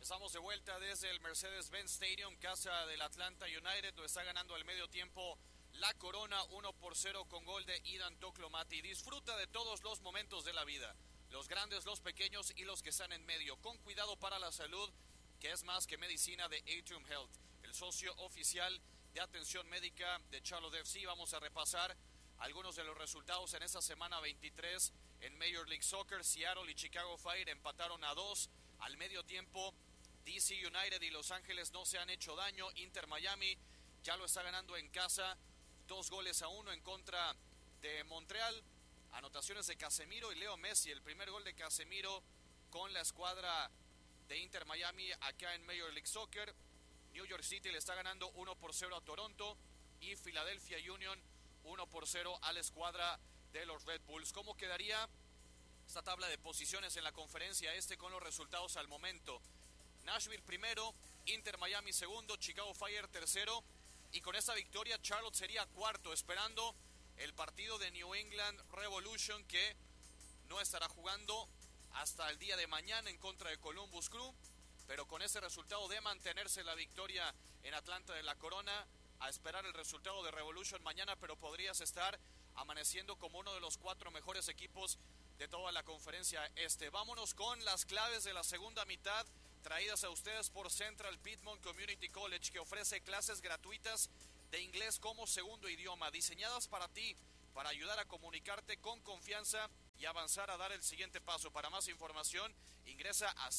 Estamos de vuelta desde el Mercedes-Benz Stadium, casa del Atlanta United, donde está ganando al medio tiempo la Corona 1-0 con gol de Idan Toklomati. Disfruta de todos los momentos de la vida, los grandes, los pequeños y los que están en medio, con cuidado para la salud, que es más que medicina, de Atrium Health, el socio oficial de atención médica de Charlotte FC. Vamos a repasar algunos de los resultados en esta semana 23 en Major League Soccer. Seattle y Chicago Fire empataron a 2 al medio tiempo. DC United y Los Ángeles no se han hecho daño. Inter Miami ya lo está ganando en casa, 2-1 en contra de Montreal. Anotaciones de Casemiro y Leo Messi. El primer gol de Casemiro con la escuadra de Inter Miami acá en Major League Soccer. New York City le está ganando 1-0 a Toronto, y Philadelphia Union 1-0 a la escuadra de los Red Bulls. ¿Cómo quedaría esta tabla de posiciones en la conferencia con los resultados al momento? Nashville primero, Inter Miami segundo, Chicago Fire tercero, y con esta victoria Charlotte sería cuarto, esperando el partido de New England Revolution, que no estará jugando hasta el día de mañana en contra de Columbus Crew. Pero con ese resultado de mantenerse la victoria en Atlanta de la Corona, a esperar el resultado de Revolution mañana, pero podrías estar amaneciendo como uno de los 4 mejores equipos de toda la conferencia este. Vámonos con las claves de la segunda mitad, traídas a ustedes por Central Piedmont Community College, que ofrece clases gratuitas de inglés como segundo idioma, diseñadas para ti, para ayudar a comunicarte con confianza y avanzar a dar el siguiente paso. Para más información, ingresa a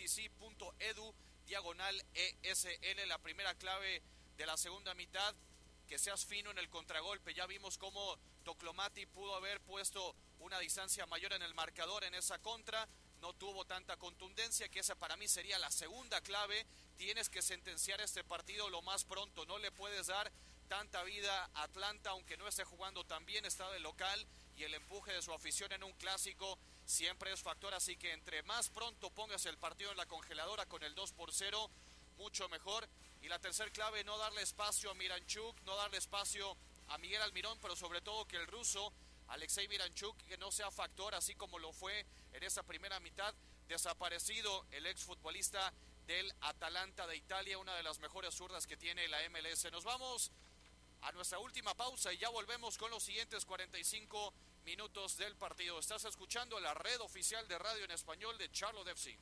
cpcc.edu/ESL. La primera clave de la segunda mitad, que seas fino en el contragolpe. Ya vimos cómo Toklomati pudo haber puesto una distancia mayor en el marcador en esa contra. No tuvo tanta contundencia, que esa para mí sería la segunda clave. Tienes que sentenciar este partido lo más pronto. No le puedes dar tanta vida a Atlanta, aunque no esté jugando tan bien, está de local, y el empuje de su afición en un clásico siempre es factor. Así que entre más pronto pongas el partido en la congeladora con el 2-0, mucho mejor. Y la tercera clave, no darle espacio a Miranchuk, no darle espacio a Miguel Almirón, pero sobre todo que el ruso Alexei Miranchuk que no sea factor, así como lo fue en esa primera mitad. Desaparecido el exfutbolista del Atalanta de Italia, una de las mejores zurdas que tiene la MLS. Nos vamos a nuestra última pausa y ya volvemos con los siguientes 45 minutos del partido. Estás escuchando la red oficial de radio en español de Charlotte FC.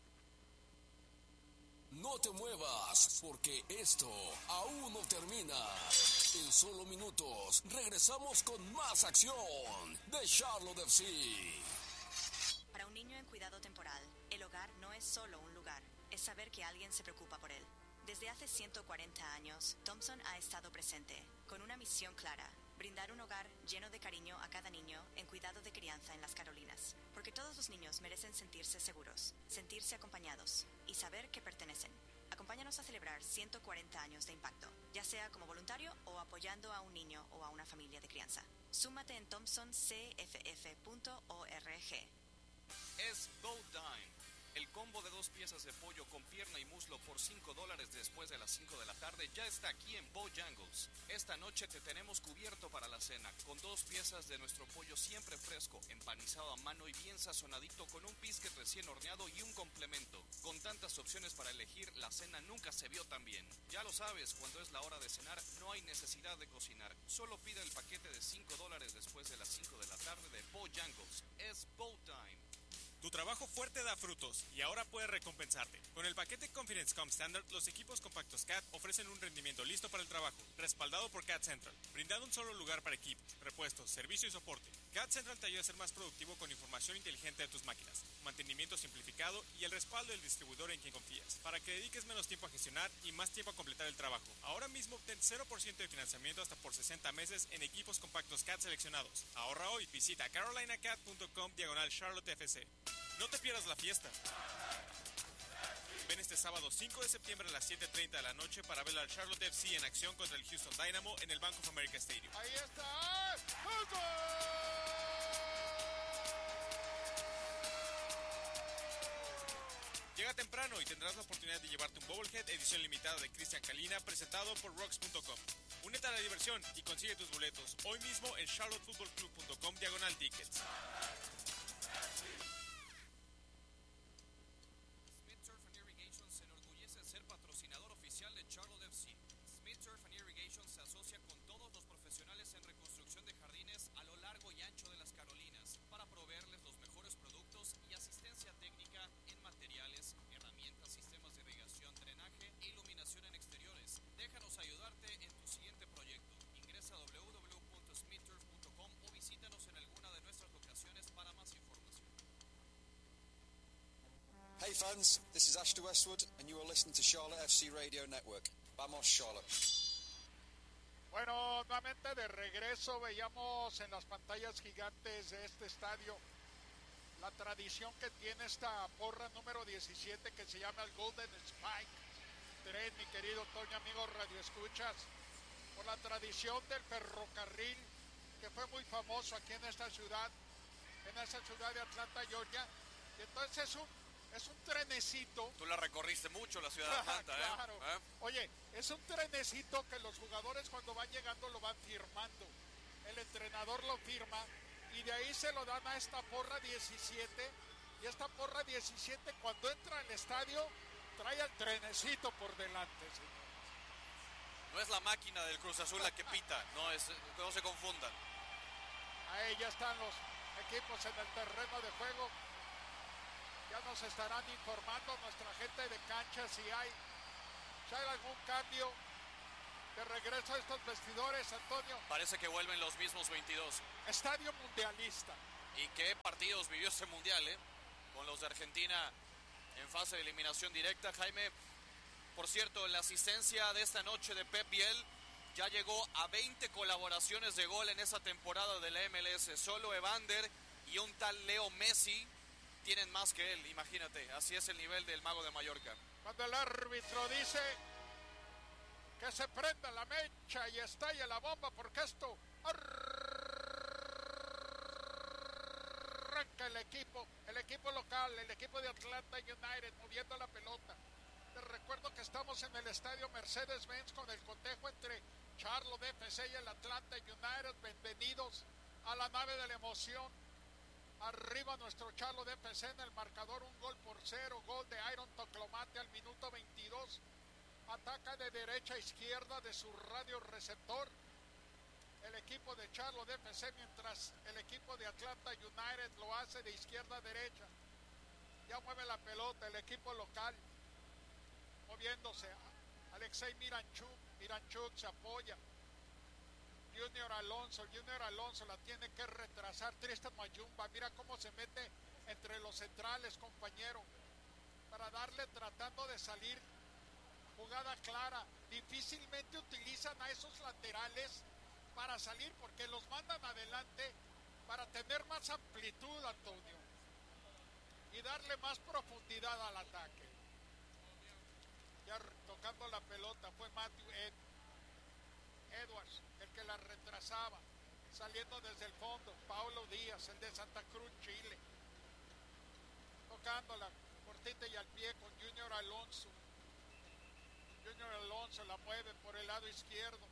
No te muevas, porque esto aún no termina. En solo minutos regresamos con más acción de Charlotte FC. Para un niño en cuidado temporal, el hogar no es solo un lugar, es saber que alguien se preocupa por él. Desde hace 140 años, Thompson ha estado presente, con una misión clara: brindar un hogar lleno de cariño a cada niño en cuidado de crianza en las Carolinas. Porque todos los niños merecen sentirse seguros, sentirse acompañados y saber que pertenecen. Acompáñanos a celebrar 140 años de impacto, ya sea como voluntario o apoyando a un niño o a una familia de crianza. Súmate en thompsoncff.org. Es Bow Time. El combo de 2 piezas de pollo con pierna y muslo por $5 después de las 5 de la tarde ya está aquí en Bojangles. Esta noche te tenemos cubierto para la cena, con 2 piezas de nuestro pollo siempre fresco, empanizado a mano y bien sazonadito, con un biscuit recién horneado y un complemento. Con tantas opciones para elegir, la cena nunca se vio tan bien. Ya lo sabes, cuando es la hora de cenar, no hay necesidad de cocinar. Solo pide el paquete de $5 después de las 5 de la tarde de Bojangles. Es Bow Time. Tu trabajo fuerte da frutos y ahora puedes recompensarte. Con el paquete Confidence Com Standard, los equipos compactos CAT ofrecen un rendimiento listo para el trabajo, respaldado por CAT Central, brindando un solo lugar para equipos, repuestos, servicio y soporte. CAT Central te ayuda a ser más productivo con información inteligente de tus máquinas, mantenimiento simplificado y el respaldo del distribuidor en quien confías, para que dediques menos tiempo a gestionar y más tiempo a completar el trabajo. Ahora mismo obtén 0% de financiamiento hasta por 60 meses en equipos compactos CAT seleccionados. Ahorra hoy, visita carolinacat.com/CharlotteFC. No te pierdas la fiesta. Ven este sábado 5 de septiembre a las 7:30 de la noche para ver al Charlotte FC en acción contra el Houston Dynamo en el Bank of America Stadium. Ahí está. ¡Gol! Llega temprano y tendrás la oportunidad de llevarte un Bobblehead edición limitada de Cristian Calina, presentado por Rocks.com. Únete a la diversión y consigue tus boletos hoy mismo en charlottefootballclub.com/tickets. fans, this is Ashton Westwood and you are listening to Charlotte FC Radio Network. Vamos Charlotte. Bueno, nuevamente de regreso veíamos en las pantallas gigantes de este estadio la tradición que tiene esta porra número 17 que se llama el Golden Spike. Tren, mi querido Toño, amigos radioescuchas, por la tradición del ferrocarril que fue muy famoso aquí en esta ciudad de Atlanta, Georgia. Y entonces es un trenecito. Tú la recorriste mucho, la ciudad de Atlanta, claro. Oye, es un trenecito que los jugadores cuando van llegando lo van firmando. El entrenador lo firma y de ahí se lo dan a esta porra 17. Y esta porra 17 cuando entra al estadio trae al trenecito por delante, señores. No es la máquina del Cruz Azul la que pita, no se confundan. Ahí ya están los equipos en el terreno de juego. Ya nos estarán informando nuestra gente de cancha si hay algún cambio de regreso a estos vestidores, Antonio. Parece que vuelven los mismos 22. Estadio mundialista. ¿Y qué partidos vivió este mundial, con los de Argentina en fase de eliminación directa? Jaime, por cierto, la asistencia de esta noche de Pep Biel ya llegó a 20 colaboraciones de gol en esa temporada de la MLS. Solo Evander y un tal Leo Messi tienen más que él, imagínate. Así es el nivel del Mago de Mallorca. Cuando el árbitro dice que se prenda la mecha y estalle la bomba, porque esto arranca el equipo local, el equipo de Atlanta United moviendo la pelota. Les recuerdo que estamos en el estadio Mercedes-Benz con el cotejo entre Charlotte FC y el Atlanta United. Bienvenidos a la nave de la emoción. Arriba nuestro Charlotte FC en el marcador 1-0, gol de Iron Toclomate al minuto 22. Ataca de derecha a izquierda de su radio receptor el equipo de Charlotte FC, mientras el equipo de Atlanta United lo hace de izquierda a derecha. Ya mueve la pelota el equipo local, moviéndose. Alexei Miranchuk se apoya. Junior Alonso la tiene que retrasar. Tristan Mayumba, mira cómo se mete entre los centrales, compañero, para darle, tratando de salir. Jugada clara. Difícilmente utilizan a esos laterales para salir porque los mandan adelante para tener más amplitud, Antonio, y darle más profundidad al ataque. Ya tocando la pelota fue Matthew Edwards el que la retrasaba, saliendo desde el fondo. Paulo Díaz, el de Santa Cruz, Chile, tocándola cortita y al pie con Junior Alonso. Junior Alonso la mueve por el lado izquierdo,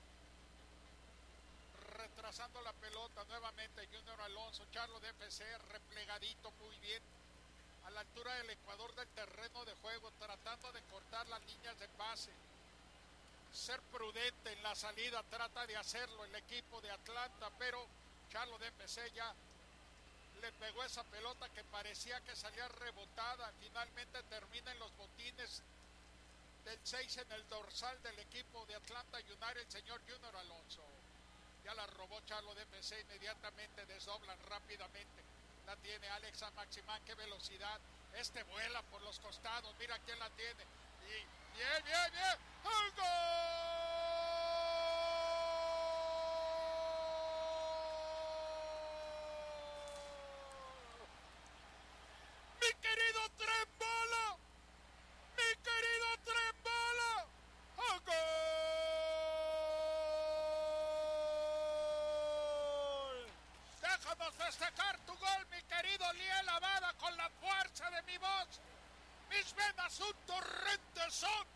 retrasando la pelota nuevamente. Junior Alonso, Charlotte FC replegadito muy bien a la altura del ecuador del terreno de juego, tratando de cortar las líneas de pase, ser prudente en la salida. Trata de hacerlo el equipo de Atlanta, pero Charlotte FC ya le pegó esa pelota que parecía que salía rebotada. Finalmente termina en los botines del 6 en el dorsal del equipo de Atlanta United, el señor Junior Alonso. Ya la robó Charlotte FC, inmediatamente desdoblan rápidamente. La tiene Alex Maximán, qué velocidad. Vuela por los costados, mira quién la tiene. Y bien. ¡El gol! ¡Mi querido Trembola! ¡Mi querido Trembola! ¡El gol! Déjanos festejar tu gol, mi querido Liel Abada, con la fuerza de mi voz. Mis venas un torrente son,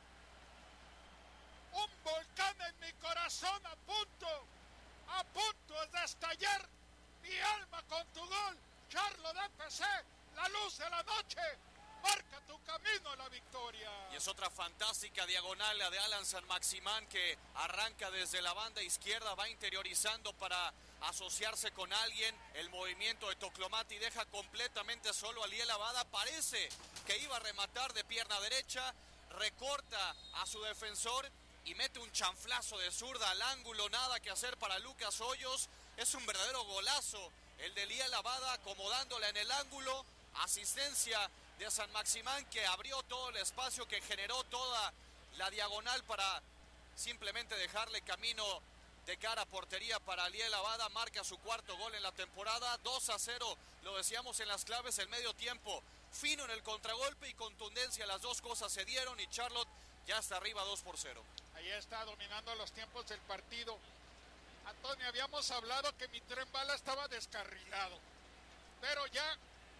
un volcán en mi corazón a punto de estallar mi alma con tu gol. Charlotte FC, la luz de la noche, marca tu camino a la victoria. Y es otra fantástica diagonal, la de Alan San Maximán, que arranca desde la banda izquierda, va interiorizando para asociarse con alguien. El movimiento de Toclomati deja completamente solo a Liel Abada. Parece que iba a rematar de pierna derecha, recorta a su defensor y mete un chanflazo de zurda al ángulo. Nada que hacer para Lucas Hoyos. Es un verdadero golazo el de Liel Abada, acomodándola en el ángulo. Asistencia de San Maximán, que abrió todo el espacio, que generó toda la diagonal para simplemente dejarle camino de cara a portería para Liel Abada. Marca su cuarto gol en la temporada, 2-0, lo decíamos en las claves, el medio tiempo fino en el contragolpe y contundencia, las dos cosas se dieron y Charlotte ya está arriba 2-0. Ahí está dominando los tiempos del partido. Antonio, habíamos hablado que mi tren bala estaba descarrilado, pero ya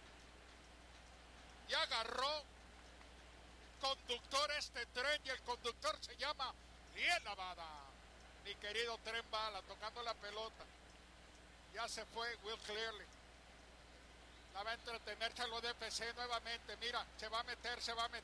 agarró conductor este tren, y el conductor se llama Liel Abada. Mi querido tren bala tocando la pelota. Ya se fue Will Clearly. La va a entretener Charlotte FC nuevamente. Mira, se va a meter.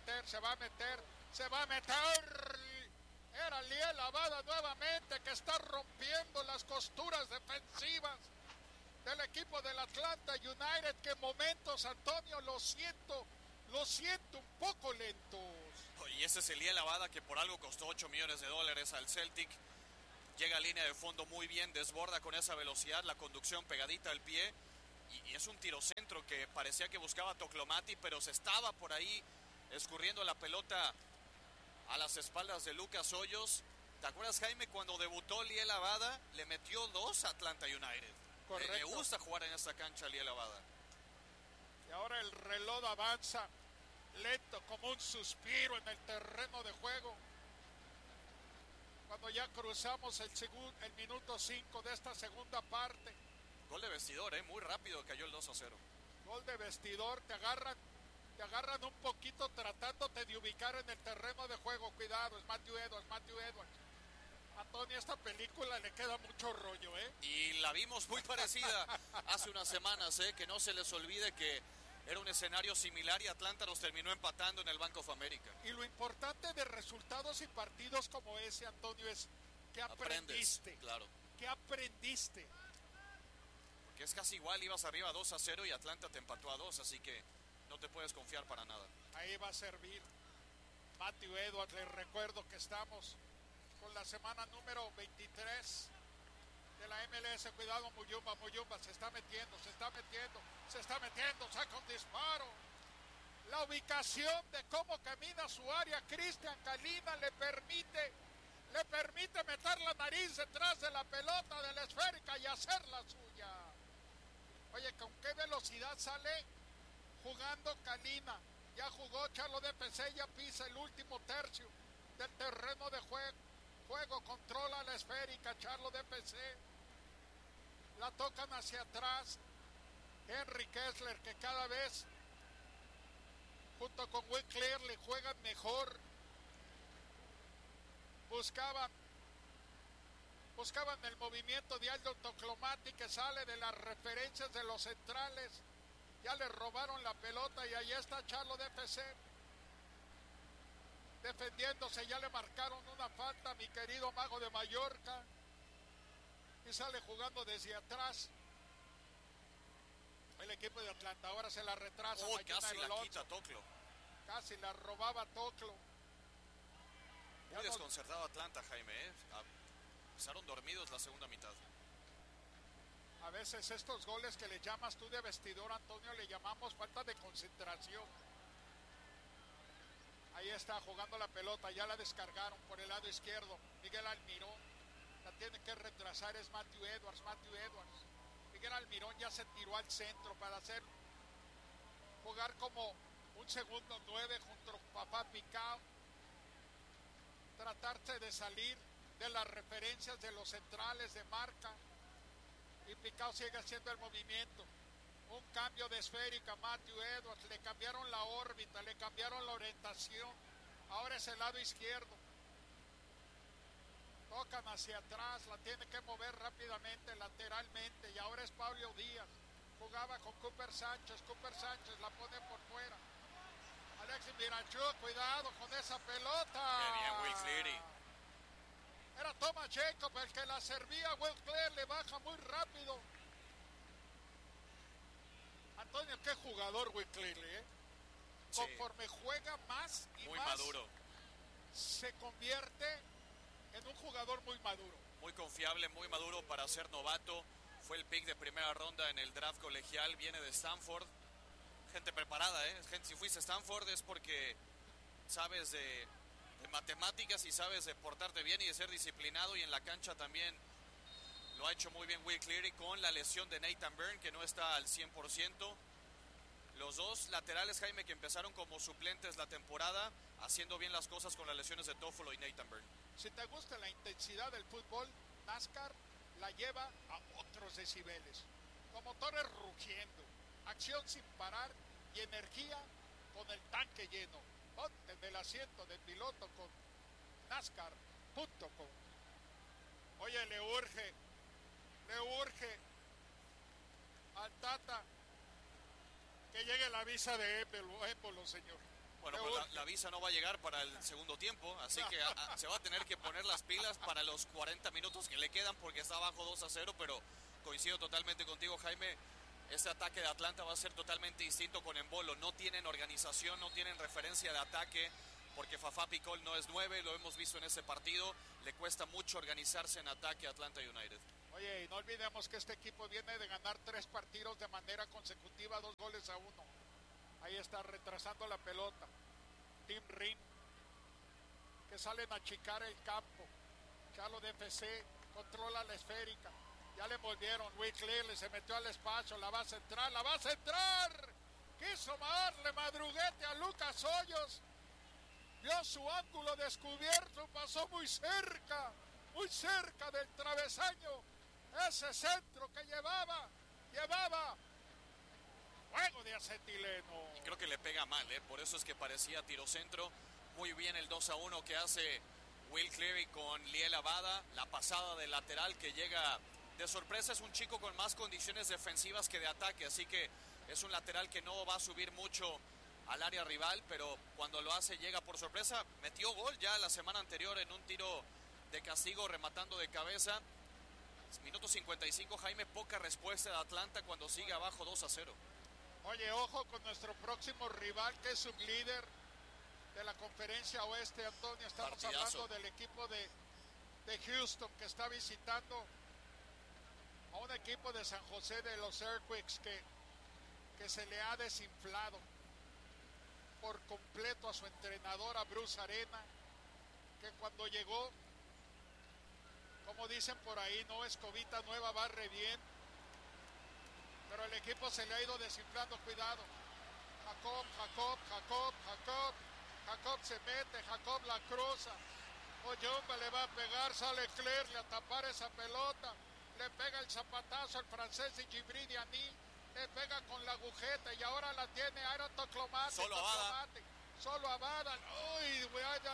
Era Liel Abada nuevamente, que está rompiendo las costuras defensivas del equipo del Atlanta United, que en momentos, Antonio, lo siento un poco lentos. Y ese es el Liel Abada, que por algo costó $8 millones al Celtic. Llega a línea de fondo muy bien, desborda con esa velocidad, la conducción pegadita al pie, y es un tirocentro que parecía que buscaba Toclomati, pero se estaba por ahí escurriendo la pelota a las espaldas de Lucas Hoyos. ¿Te acuerdas, Jaime, cuando debutó Liel Abada? Le metió 2 a Atlanta United. Correcto. Le gusta jugar en esta cancha Liel Abada. Y ahora el reloj avanza lento como un suspiro en el terreno de juego. Cuando ya cruzamos el minuto 5 de esta segunda parte. Gol de vestidor, muy rápido cayó el 2-0. Gol de vestidor, te agarran un poquito tratándote de ubicar en el terreno de juego. Cuidado, es Matthew Edwards. A Tony esta película le queda mucho rollo, Y la vimos muy parecida hace unas semanas, que no se les olvide que era un escenario similar y Atlanta nos terminó empatando en el Bank of America. Y lo importante de resultados y partidos como ese, Antonio, es que aprendiste. Claro. ¿Qué aprendiste? Porque es casi igual, ibas arriba 2-0 y Atlanta te empató a 2, así que no te puedes confiar para nada. Ahí va a servir Matthew Edwards. Les recuerdo que estamos con la semana número 23 de la MLS. Cuidado, Muyumba se está metiendo, saca un disparo. La ubicación de cómo camina su área, Cristian Calina le permite meter la nariz detrás de la pelota de la esférica y hacer la suya. Oye, ¿con qué velocidad sale jugando Calina? Ya jugó Charlotte FC, ya pisa el último tercio del terreno de juego, controla la esférica Charlotte FC. La tocan hacia atrás. Henry Kessler, que cada vez junto con Will Clearly juegan mejor. Buscaban el movimiento de Aldo Toclomati, que sale de las referencias de los centrales. Ya le robaron la pelota y ahí está Charlotte FC defendiéndose. Ya le marcaron una falta a mi querido Mago de Mallorca y sale jugando desde atrás el equipo de Atlanta. Ahora se la retrasa. Casi la quita Toclo. Casi la robaba Toclo. Muy desconcertado Atlanta, Jaime. Pasaron dormidos la segunda mitad. A veces estos goles que le llamas tú de vestidor, Antonio, le llamamos falta de concentración. Ahí está jugando la pelota, ya la descargaron por el lado izquierdo. Miguel Almirón la tiene que retrasar, es Matthew Edwards. Miguel Almirón ya se tiró al centro para jugar como un segundo 9 junto a Papá Picao. Tratarse de salir de las referencias de los centrales de marca. Y Picao sigue haciendo el movimiento. Un cambio de esférica, Matthew Edwards. Le cambiaron la órbita, le cambiaron la orientación. Ahora es el lado izquierdo. Tocan hacia atrás, la tiene que mover rápidamente, lateralmente. Y ahora es Pablo Díaz. Jugaba con Cooper Sánchez la pone por fuera. Alexis Miranchuk, cuidado con esa pelota. Qué bien, Will Cleary. Era Thomas Jacob el que la servía. Will Cleary le baja muy rápido. Antonio, qué jugador Will Cleary, Sí. Conforme juega más y muy más, maduro. Se convierte en un jugador muy maduro. Muy confiable, muy maduro para ser novato. Fue el pick de primera ronda en el draft colegial. Viene de Stanford. gente preparada, ¿eh? Gente, si fuiste a Stanford es porque sabes de matemáticas y sabes de portarte bien y de ser disciplinado, y en la cancha también lo ha hecho muy bien Will Cleary con la lesión de Nathan Byrne, que no está al 100%. Los dos laterales, Jaime, que empezaron como suplentes la temporada, haciendo bien las cosas con las lesiones de Toffolo y Nathan Byrne. Si te gusta la intensidad del fútbol, NASCAR la lleva a otros decibeles, con motores rugiendo, acción sin parar y energía con el tanque lleno. Ponte en el asiento del piloto con NASCAR.com. Oye, le urge al Tata que llegue la visa de Épolo, señor. Bueno, pues la visa no va a llegar para el segundo tiempo, así que se va a tener que poner las pilas para los 40 minutos que le quedan, porque está abajo 2-0, pero coincido totalmente contigo, Jaime. Este ataque de Atlanta va a ser totalmente distinto con Embolo. No tienen organización, no tienen referencia de ataque, porque Fafá Picol no es 9, lo hemos visto en ese partido. Le cuesta mucho organizarse en ataque a Atlanta United. Oye, y no olvidemos que este equipo viene de ganar 3 partidos de manera consecutiva, 2-1. Ahí está retrasando la pelota. Tim Ring, que salen a achicar el campo. Charlo de FC controla la esférica. Ya le volvieron. Will Cleary se metió al espacio. La va a centrar. Quiso darle madruguete a Lucas Hoyos. Vio su ángulo descubierto. Pasó muy cerca del travesaño. Ese centro que llevaba juego de acetileno. Y creo que le pega mal, por eso es que parecía tiro centro. Muy bien el 2-1 que hace Will Cleary con Liel Abada. La pasada del lateral que llega de sorpresa. Es un chico con más condiciones defensivas que de ataque, así que es un lateral que no va a subir mucho al área rival, pero cuando lo hace llega por sorpresa. Metió gol ya la semana anterior en un tiro de castigo rematando de cabeza. Minuto 55, Jaime, poca respuesta de Atlanta cuando sigue abajo 2-0. Oye, ojo con nuestro próximo rival, que es un líder de la conferencia oeste, Antonio. Estamos Partidazo. hablando del equipo de Houston, que está visitando a un equipo de San José de los Earthquakes que se le ha desinflado por completo a su entrenador, a Bruce Arena, que cuando llegó, como dicen por ahí, no escobita nueva, barre bien. Pero el equipo se le ha ido desinflando, cuidado. Jacob se mete, Jacob la cruza. Oyomba le va a pegar, sale Cleary a tapar esa pelota. Le pega el zapatazo el francés de Djibril Diaby. Le pega con la agujeta y ahora la tiene Aaron Toclomate. Solo Abada. Uy,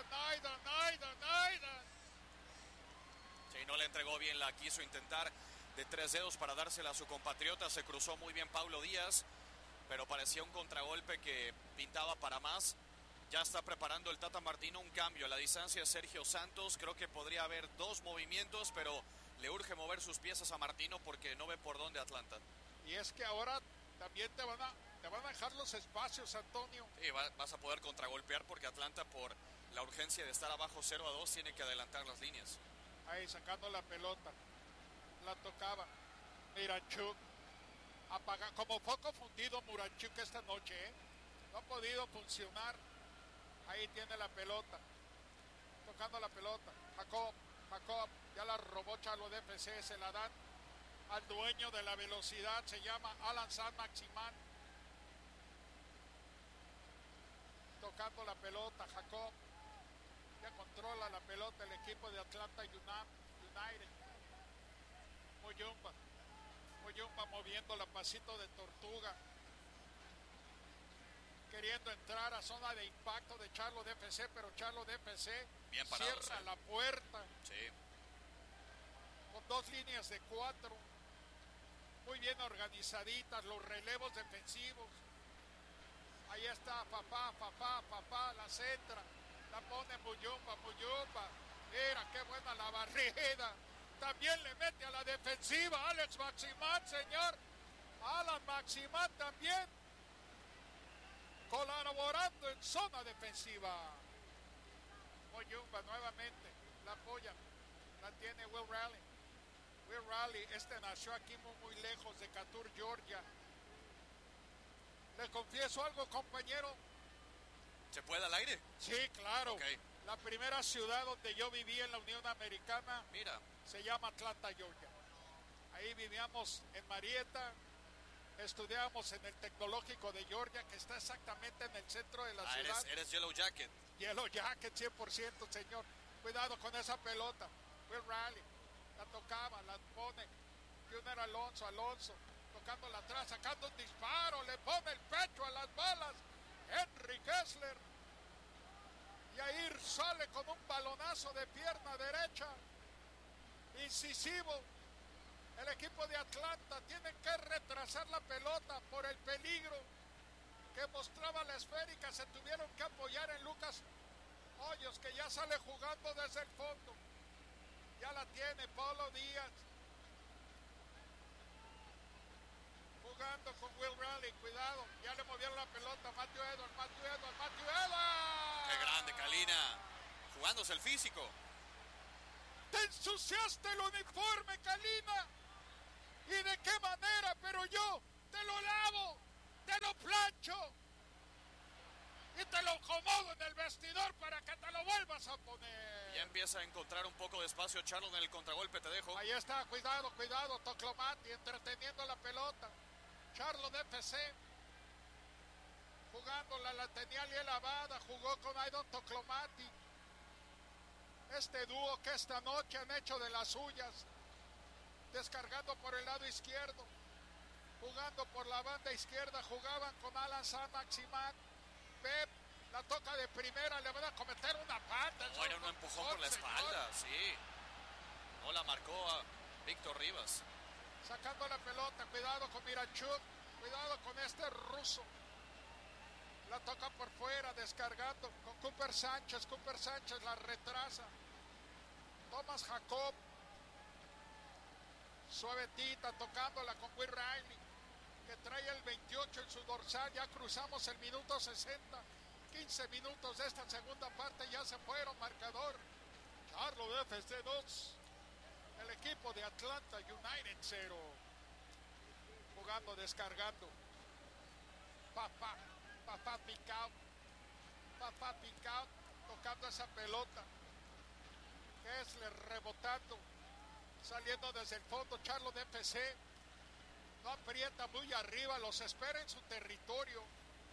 Aidan. Sí, no le entregó bien, la quiso intentar de 3 dedos para dársela a su compatriota. Se cruzó muy bien Paulo Díaz, pero parecía un contragolpe que pintaba para más. Ya está preparando el Tata Martino un cambio a la distancia de Sergio Santos. Creo que podría haber 2 movimientos, pero le urge mover sus piezas a Martino porque no ve por dónde Atlanta. Y es que ahora también te van a dejar los espacios, Antonio. Sí, vas a poder contragolpear porque Atlanta, por la urgencia de estar abajo 0-2, tiene que adelantar las líneas. Ahí sacando la pelota. La tocaba Miranchuk. Como foco fundido Miranchuk esta noche, no ha podido funcionar. Ahí tiene la pelota, tocando la pelota. Jacob, ya la robó Charlo de FC. Se la dan al dueño de la velocidad, se llama Alan Saint-Maximin. Tocando la pelota, Jacob. Ya controla la pelota el equipo de Atlanta United. Moyumba moviendo la pasito de tortuga, queriendo entrar a zona de impacto de Charlo de FC, pero Charlo de FC bien parado, cierra la puerta. Sí. Con 2 líneas de 4, muy bien organizaditas, los relevos defensivos. Ahí está Papá, la centra, la pone Moyumba. Mira qué buena la barrida. También le mete a la defensiva Alex Maximin, señor. Alan Maximin también colaborando en zona defensiva. Moyumba nuevamente la apoya, la tiene Will Raleigh. Nació aquí muy lejos de Catur, Georgia. Le confieso algo, compañero. ¿Se puede al aire? Sí, claro. Ok. La primera ciudad donde yo viví en la Unión Americana Mira, se llama Atlanta, Georgia. Ahí vivíamos en Marietta, estudiábamos en el Tecnológico de Georgia, que está exactamente en el centro de la ciudad. eres Yellow Jacket. Yellow Jacket, 100%, señor. Cuidado con esa pelota. Will Riley la tocaba, la pone. Junior Alonso, tocándola atrás, sacando un disparo, le pone el pecho a las balas. Henry Kessler. Y ahí sale con un balonazo de pierna derecha. Incisivo. El equipo de Atlanta tiene que retrasar la pelota por el peligro que mostraba la esférica. Se tuvieron que apoyar en Lucas Hoyos, que ya sale jugando desde el fondo. Ya la tiene Paulo Díaz. Jugando con Will Riley, cuidado. Ya le movieron la pelota. Matthew Edwards. ¡Qué grande, Kalina! Jugándose el físico. Te ensuciaste el uniforme, Kalina. ¿Y de qué manera? Pero yo te lo lavo, te lo plancho y te lo acomodo en el vestidor para que te lo vuelvas a poner. Ya empieza a encontrar un poco de espacio Charlotte en el contragolpe, te dejo. Ahí está, cuidado, Toclomati entreteniendo la pelota. Charlotte FC jugándola, la tenía Liel Abada, jugó con Aidon Toclomati. Este dúo que esta noche han hecho de las suyas, descargando por el lado izquierdo, jugando por la banda izquierda, jugaban con Alan Saint-Maximin. Pep la toca de primera, le van a cometer una falta. No, era un empujón por la espalda, sí. No la marcó a Víctor Rivas. Sacando la pelota, cuidado con Miranchuk, cuidado con este ruso. La toca por fuera, descargando con Cooper Sánchez la retrasa. Thomas Jacob, suavetita, tocándola con Will Riley, que trae el 28 en su dorsal. Ya cruzamos el minuto 60. 15 minutos de esta segunda parte ya se fueron. Marcador: Charlotte FC 2, el equipo de Atlanta United 0. Jugando, descargando. Papá Picao, tocando esa pelota. Kessler rebotando, saliendo desde el fondo. Charlotte FC no aprieta muy arriba, los espera en su territorio.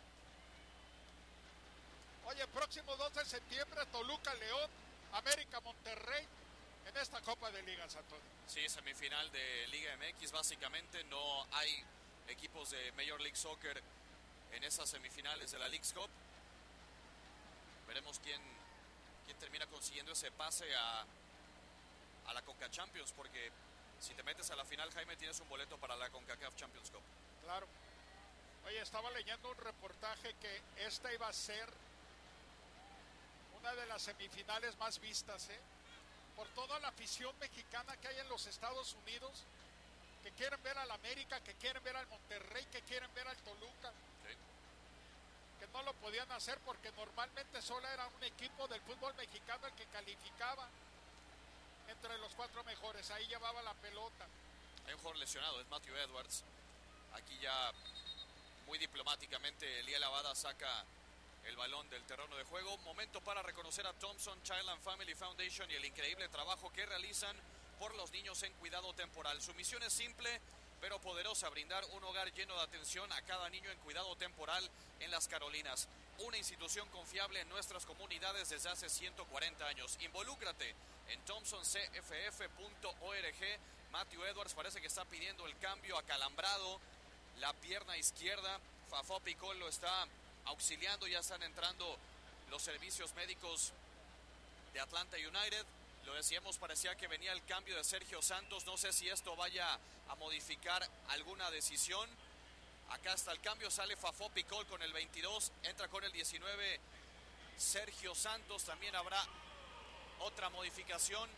Oye, próximo 2 de septiembre, Toluca León, América Monterrey, en esta Copa de Liga, Antonio. Sí, semifinal de Liga MX, básicamente no hay equipos de Major League Soccer en esas semifinales de la League's Cup. Veremos quién termina consiguiendo ese pase a la Conca Champions, porque si te metes a la final, Jaime, tienes un boleto para la CONCACAF Champions Cup. Claro. Oye, estaba leyendo un reportaje que esta iba a ser una de las semifinales más vistas, por toda la afición mexicana que hay en los Estados Unidos, que quieren ver al América, que quieren ver al Monterrey, que quieren ver al Toluca. Sí. Que no lo podían hacer porque normalmente solo era un equipo del fútbol mexicano el que calificaba entre los 4 mejores. Ahí llevaba la pelota. Hay un jugador lesionado, es Matthew Edwards. Aquí ya muy diplomáticamente Liel Abada saca el balón del terreno de juego. Momento para reconocer a Thompson Child and Family Foundation y el increíble trabajo que realizan por los niños en cuidado temporal. Su misión es simple pero poderosa: brindar un hogar lleno de atención a cada niño en cuidado temporal en las Carolinas. Una institución confiable en nuestras comunidades desde hace 140 años. Involúcrate en thompsoncff.org. Matthew Edwards parece que está pidiendo el cambio, acalambrado la pierna izquierda. Fafo Picol lo está auxiliando, ya están entrando los servicios médicos de Atlanta United. Lo decíamos, parecía que venía el cambio de Sergio Santos. No sé si esto vaya a modificar alguna decisión. Acá está el cambio, sale Fafo Picol con el 22, entra con el 19 Sergio Santos. También habrá otra modificación,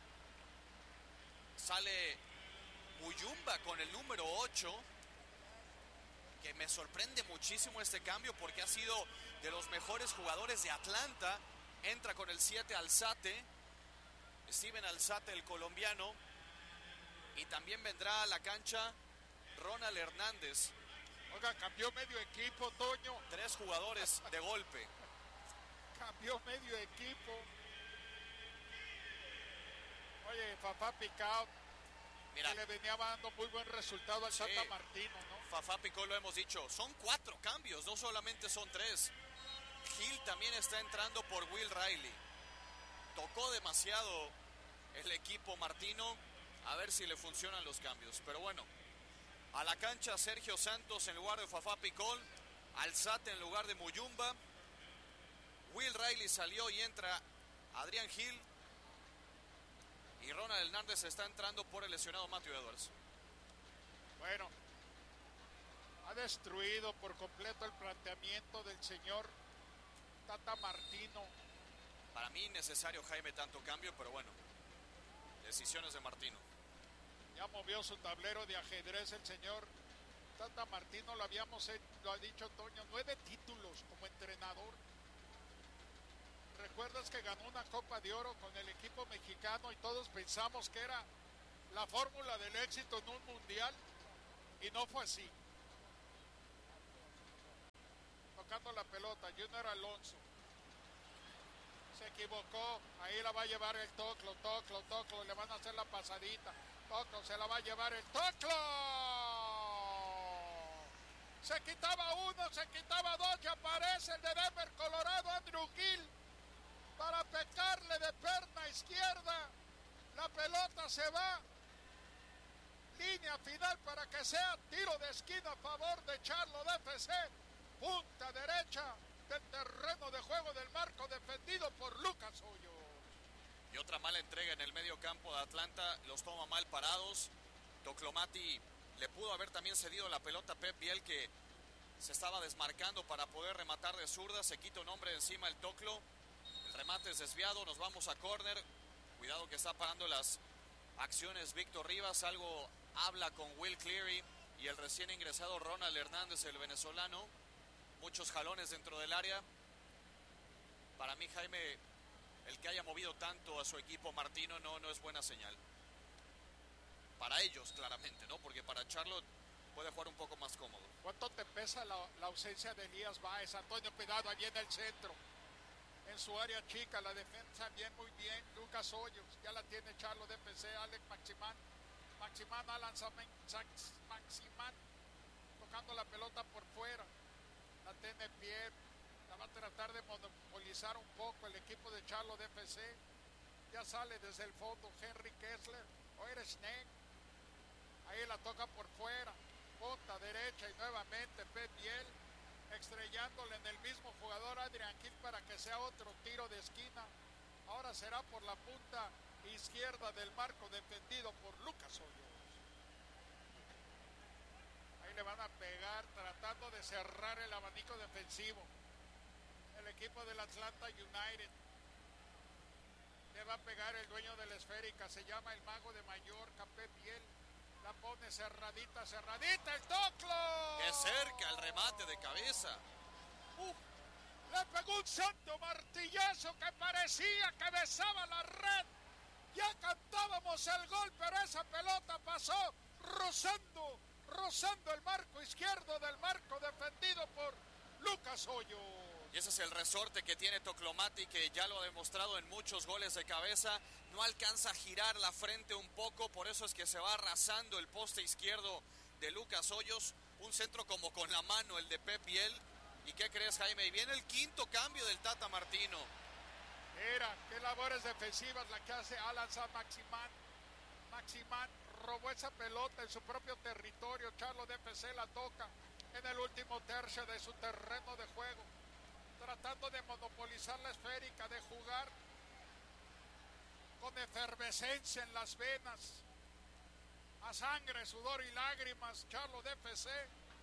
sale Muyumba con el número 8, que me sorprende muchísimo este cambio porque ha sido de los mejores jugadores de Atlanta. Entra con el 7 Alzate, Steven Alzate, el colombiano, y también vendrá a la cancha Ronald Hernández, Oiga, cambió medio equipo, Toño. 3 jugadores de golpe. Cambió medio equipo. Oye, Fafá Picao, Mira, que le venía dando muy buen resultado al sí, Tata Martino, ¿no? Fafá Picó, lo hemos dicho, son 4 cambios, no solamente son 3. Hill también está entrando por Will Riley. Tocó demasiado el equipo Martino, a ver si le funcionan los cambios. Pero bueno, a la cancha Sergio Santos en lugar de Fafá Picón, Alzate en lugar de Muyumba. Will Riley salió y entra Adrián Hill. Y Ronald Hernández está entrando por el lesionado Matthew Edwards. Bueno, ha destruido por completo el planteamiento del señor Tata Martino. Para mí innecesario, Jaime, tanto cambio, pero bueno, decisiones de Martino. Ya movió su tablero de ajedrez el señor Tata Martino, lo ha dicho Toño, 9 títulos como entrenador. ¿Recuerdas que ganó una Copa de Oro con el equipo mexicano y todos pensamos que era la fórmula del éxito en un mundial? Y no fue así. Tocando la pelota, Junior Alonso. Se equivocó, ahí la va a llevar el Toclo, le van a hacer la pasadita. Toclo se la va a llevar el Toclo. Se quitaba uno, se quitaba dos, y aparece el de Denver, Colorado, Andrew Gill, para pecarle de perna izquierda. La pelota se va. Línea final para que sea tiro de esquina a favor de Charlotte FC. Punta derecha del terreno de juego del marco defendido por Lucas Hoyos. Y otra mala entrega en el medio campo de Atlanta, los toma mal parados. Toclomati le pudo haber también cedido la pelota a Pep Biel, que se estaba desmarcando para poder rematar de zurda. Se quita un hombre encima el Toclo. El remate es desviado, nos vamos a córner. Cuidado que está parando las acciones Víctor Rivas. Algo habla con Will Cleary y el recién ingresado Ronald Hernández, el venezolano. Muchos jalones dentro del área. Para mí, Jaime, el que haya movido tanto a su equipo Martino no es buena señal. Para ellos, claramente, ¿no? Porque para Charlotte puede jugar un poco más cómodo. ¿Cuánto te pesa la ausencia de Elías Báez? Antonio, cuidado, ahí en el centro. En su área chica, la defensa bien, muy bien. Lucas Hoyos, ya la tiene Charlotte FC, Alex Maximán, Alan Maximán, tocando la pelota por fuera. La tiene Pierre, la va a tratar de monopolizar un poco el equipo de Charlotte FC. Ya sale desde el fondo Henry Kessler, o eres Snake. Ahí la toca por fuera, punta derecha y nuevamente Pep Biel, estrellándole en el mismo jugador Adrian Hill para que sea otro tiro de esquina. Ahora será por la punta izquierda del marco defendido por Lucas Hoyos. Ahí le van a pegar tratando de cerrar el abanico defensivo. El equipo del Atlanta United. Le va a pegar el dueño de la esférica, se llama el mago de Mallorca, Pep Biel. La pone cerradita, el Toclo. ¡Qué cerca el remate de cabeza! Le pegó un santo martillazo que parecía que besaba la red. Ya cantábamos el gol, pero esa pelota pasó rozando el marco izquierdo del marco defendido por Lucas Hoyos. Y ese es el resorte que tiene Toclomati, que ya lo ha demostrado en muchos goles de cabeza. No alcanza a girar la frente un poco, por eso es que se va arrasando el poste izquierdo de Lucas Hoyos. Un centro como con la mano, el de Pep Biel. ¿Y qué crees, Jaime? Y viene el quinto cambio del Tata Martino. Mira, qué labores defensivas la que hace Alan Maximán. Maximán robó esa pelota en su propio territorio. Charlotte FC la toca en el último tercio de su terreno de juego, tratando de monopolizar la esférica, de jugar con efervescencia en las venas, a sangre, sudor y lágrimas. Charlotte FC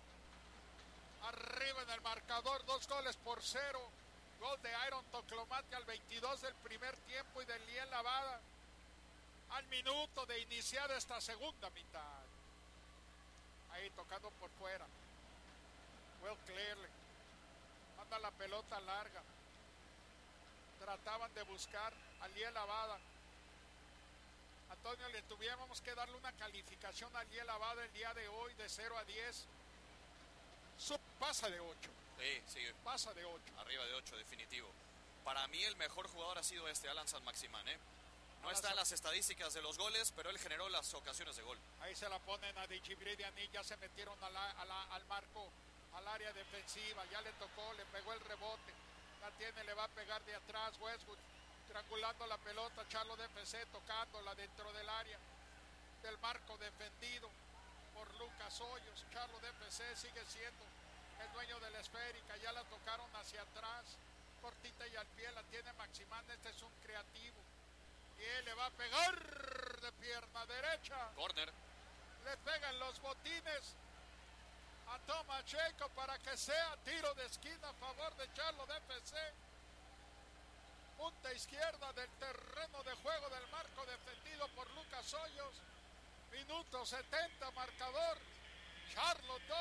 arriba en el marcador, 2-0. Gol de Iron Toclomati al 22 del primer tiempo y de Liel Lavada al minuto de iniciar esta segunda mitad. Ahí tocando por fuera, Will Clearly manda la pelota larga. Trataban de buscar a Liel Lavada. Antonio, le tuviéramos que darle una calificación a Liel Lavada el día de hoy de 0 a 10. pasa de 8. Sí, Pasa de 8. arriba de 8, definitivo. Para mí el mejor jugador ha sido Alan San Maximán, No está en las estadísticas de los goles, pero él generó las ocasiones de gol. Ahí se la ponen a Dichibridiani, ya se metieron al marco, al área defensiva, ya le tocó, le pegó el rebote, la tiene, le va a pegar de atrás Westwood, triangulando la pelota, Charlo de FC tocándola dentro del área, del marco defendido por Lucas Hoyos. Charlo de FC sigue siendo el dueño de la esférica, ya la tocaron hacia atrás, cortita y al pie, la tiene Maximán, este es un creativo. Y él le va a pegar de pierna derecha. Corner. Le pegan los botines a Tomachenko para que sea tiro de esquina a favor de Charlo de FC. Punta izquierda del terreno de juego del marco defendido por Lucas Hoyos. Minuto 70, marcador. Charlo 2.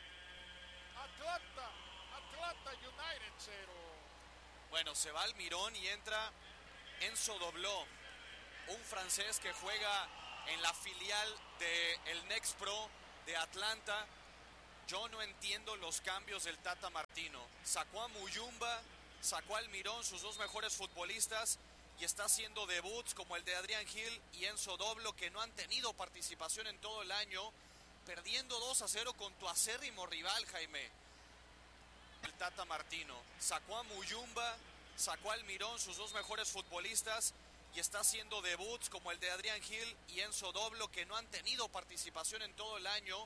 Atlanta United 0. Bueno, se va Almirón y entra Enzo Dobló, un francés que juega en la filial del Next Pro de Atlanta. Yo no entiendo los cambios del Tata Martino. Sacó a Muyumba, sacó a Almirón, sus dos mejores futbolistas, y está haciendo debuts como el de Adrián Gil y Enzo Dobló, que no han tenido participación en todo el año, perdiendo 2-0 con tu acérrimo rival, Jaime. El Tata Martino sacó a Muyumba, sacó a Almirón, sus dos mejores futbolistas, y está haciendo debuts como el de Adrián Gil y Enzo Dobló, que no han tenido participación en todo el año,